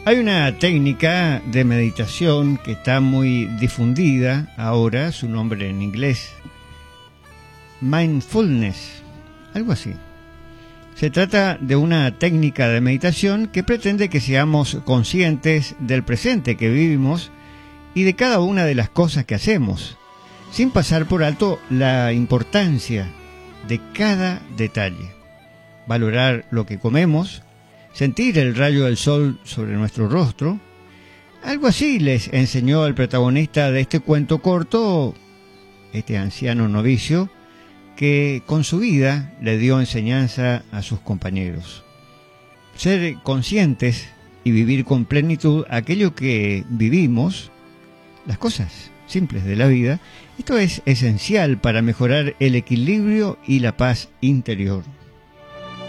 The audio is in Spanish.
Hay una técnica de meditación que está muy difundida ahora, su nombre en inglés, mindfulness, algo así. Se trata de una técnica de meditación que pretende que seamos conscientes del presente que vivimos y de cada una de las cosas que hacemos, sin pasar por alto la importancia de cada detalle. Valorar lo que comemos, sentir el rayo del sol sobre nuestro rostro. Algo así les enseñó el protagonista de este cuento corto, este anciano novicio, que con su vida le dio enseñanza a sus compañeros. Ser conscientes y vivir con plenitud aquello que vivimos, las cosas simples de la vida, esto es esencial para mejorar el equilibrio y la paz interior.